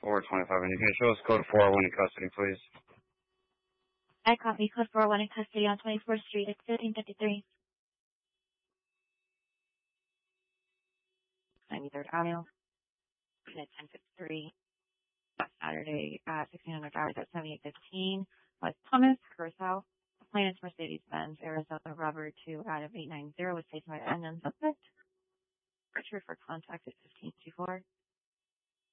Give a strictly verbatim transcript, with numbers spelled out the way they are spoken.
four twenty-five. And you can show us code four oh one in custody, please. I copy. Code four oh one in custody on twenty-fourth Street. It's fifteen fifty-three. ninety-third Avenue. At ten fifty-three. Saturday at sixteen hundred hours at seventy-eight fifteen. Was Thomas Curacao. Plaintiff's Mercedes-Benz Arizona Rubber two out of eight ninety was taken by an unknown suspect. Richard for contact at fifteen fifty-four.